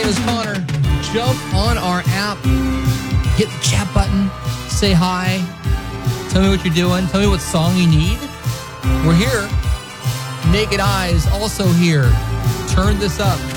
name is Connor. Jump on our app, hit the chat button, say hi, tell me what you're doing, tell me what song you need. We're here. Naked Eyes also here. Turn this up.